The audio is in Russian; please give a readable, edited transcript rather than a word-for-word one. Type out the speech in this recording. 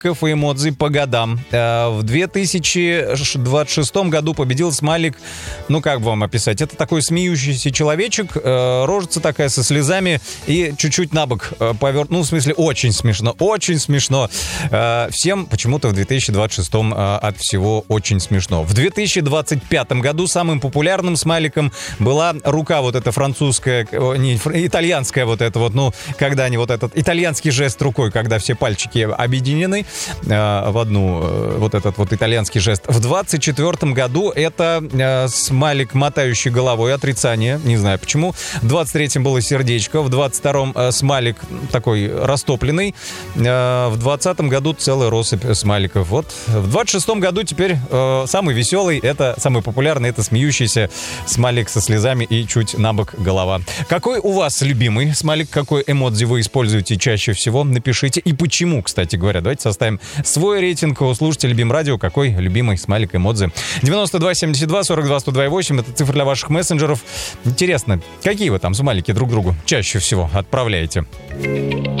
смайликов и эмодзи по годам. В 2026 году победил смайлик, ну как бы вам описать, это такой смеющийся человечек, рожица такая со слезами и чуть-чуть на бок повернут, ну в смысле очень смешно, очень смешно. Всем почему-то в 2026 от всего очень смешно. В 2025 году самым популярным смайликом была рука вот эта французская, не, итальянская вот эта вот, ну, когда они вот этот итальянский жест рукой, когда все пальчики объединены в одну, вот этот вот итальянский жест. В 24 году это смайлик, мотающий головой, отрицание, не знаю почему. В 23-м было сердечко, в 22-м смайлик такой растопленный, в 20-м году целая россыпь смайликов. Вот в 26-м году теперь самый веселый, это самый популярный, это смеющийся смайлик со слезами и чуть набок голова. Какой у вас любимый смайлик, какой эмодзи вы используете чаще всего? Напишите. И почему, кстати говоря. Давайте составим свой рейтинг у слушателей Любим Радио. Какой любимый смайлик, эмодзи? 9272 42 128. Это цифра для ваших мессенджеров. Интересно, какие вы там смайлики друг другу чаще всего отправляете?